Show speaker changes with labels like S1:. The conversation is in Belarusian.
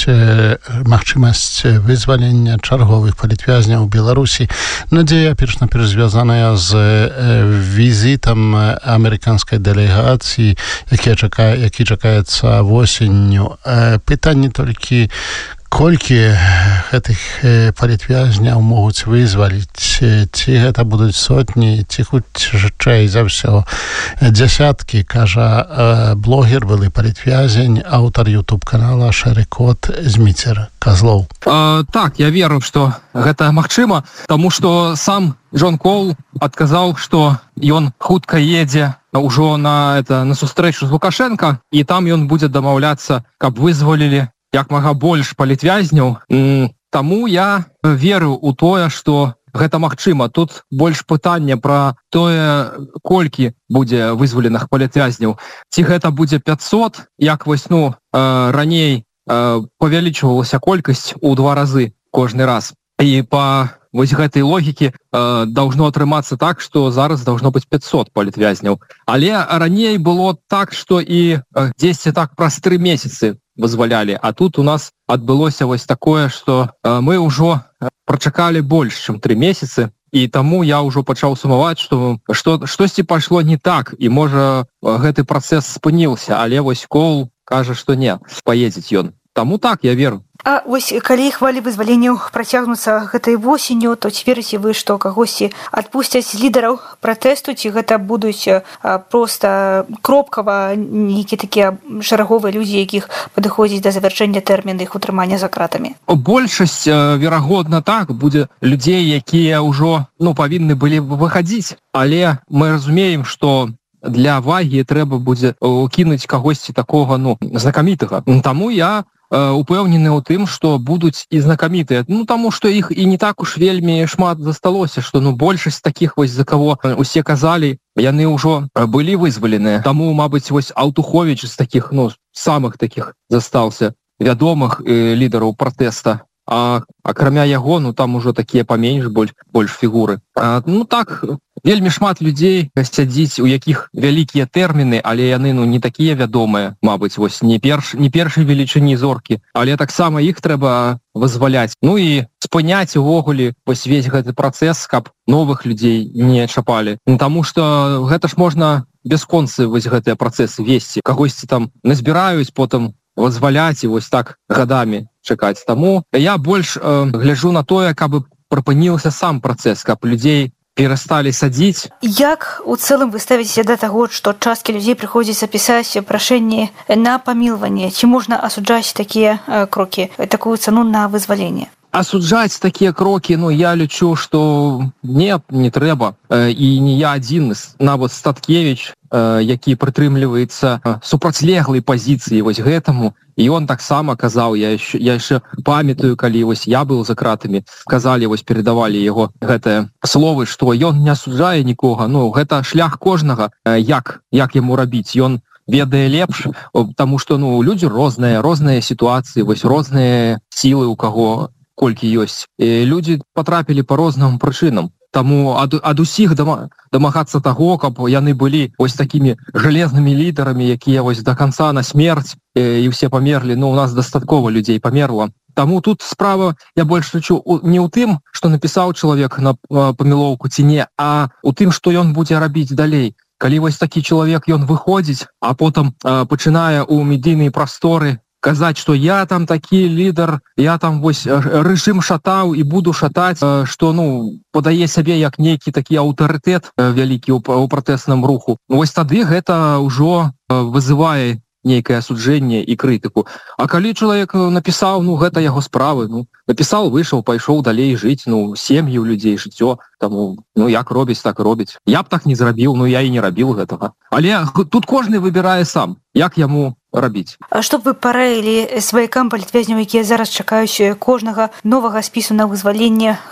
S1: магчымасць вызвалення чарговых палітвязняў у Беларусі. Надзея перш-наперш звязаная з візітам амерыканскай дэлегацыі, які чакаецца восенню. Пытанне толькі, колькі гэтых палітвязняў могуць вызваліць, ці гэта будуць сотні, ці хутчэй за ўсё дзясяткі, кажа блогер, былы палітвязень, аўтар YouTube-канала «Шэры кот» Зміцер Козлоў.
S2: Так, я веру, што гэта магчыма, таму што сам Джон Коул адказаў, што ён хутка едзе ўжо на сустрэчу з Лукашенко, і там ён будзе дамаўляцца, каб вызвалілі як мага больш палітвязняў. Таму я веру ў тое, што гэта магчыма. Тут больш пытанне пра тое, колькі будзе вызваленых палітвязняў. Ці гэта будзе 500, як раней павялічвалася колькасць у 2 разы кожны раз. І па гэтай логікі должно атрымацца так, што зараз должно быць 500 палітвязняў. Але раней было так, што і 10 так праз 3 месяцы вызвалялі, а тут у нас адбылося такое, што мы ўжо прачакалі больш, чым 3 месяцы, і таму я ўжо пачаў сумаваць, што штосьці пайшло не так, і можа гэты працэс спыніўся, але Коул кажа, што не, паедзець ён. Таму так, я веру.
S3: А калі хвалі вызваленняў працягнуцца гэтай восенню, то ці верыце вы, што кагосьці адпусцяць з лідараў пратэсту, ці гэта будуць проста кропкава нейкія такія шараговыя людзі, якіх падыходзіць да завяршэння тэрміну іх утрымання за кратамі?
S2: Большасць, верагодна, так, будзе людзей, якія ўжо павінны былі выхадзіць, але мы разумеем, што для вагі трэба будзе кінуць кагосьці такога знакамітага. Таму я упэўнены ў тым, што будуць і знакамітыя. Таму што іх і не так уж вельмі шмат засталося, што большасць такіх за каго усе казалі, яны ўжо былі вызваленыя. Таму, мабыць, Алтуховіч з такіх, самых такіх застаўся вядомых лідараў пратэста. А акрамя яго, там ужо такія паменш, больш фігуры. Так, вельмі шмат людзей сядзіць, у якіх вялікія тэрміны, але яны не такія вядомыя, мабыць, не першай велічыні зоркі, але таксама іх трэба вызваляць. І спыняць увогуле весь гэты працэс, каб новых людзей не чапалі. Таму што гэта ж можна бясконцы гэтыя працэсы весці. Кагосьці там назбіраюць, потым вызваляць і так гадамі чакаць. Таму я больш гляджу на тое, каб прыпыніўся сам працэс, каб людзей перасталі садзіць.
S3: Як у цэлым вы ставіцеся да таго, што часткі людзей прыходзіцца пісаць прашэнні на памілаванне? Ці можна асуджаць такія крокі, такую цану на вызваленне?
S2: Асуджаць такія крокі, я лічу, што не трэба. І не я адзін, нават Статкевіч, які прытрымліваецца супрацьлеглай пазіцыі гэтаму, і ён таксама казаў, я яшчэ памятаю, калі я быў за кратамі, казалі, перадавалі яго гэтыя словы, што ён не асуджае нікога. Гэта шлях кожнага, як яму рабіць. Ён ведае лепш, таму што людзі розныя сітуацыі, розныя сілы у каго колькі ёсць. Людзі патрапілі па розным прычынам. Таму ад усіх дамагацца таго, каб яны былі такімі жалезнымі лідарамі, якія да канца на смерць і ўсе памерлі. У нас дастаткова людзей памерла. Таму тут справа, я больш лічу, не ў тым, што напісаў чалавек на памілоўку ці не, а ў тым, што ён будзе рабіць далей. Калі такі чалавек ён выходзіць, а потым пачынае ў медыйныя прасторы казаць, што я там такі лідар, я там рэжым шатаў і буду шатаць, што падае сябе як нейкі такі аўтарытэт вялікі ў пратэсным руху. Тады гэта ўжо вызывае нейкае асуджэнне і крытыку. А калі чалавек напісаў, гэта яго справы. Напісаў, выйшаў, пайшоў далей жыць, сем'і ў людзей, жыццё. Таму, як робіць, так робіць. Я б так не зрабіў, я і не рабіў гэтага. Але тут кожны выбірае сам, як яму рабіць.
S3: А што б вы параілі сваякам палітвязняў, якія зараз чакаюць кожнага новага спісу на вызваленне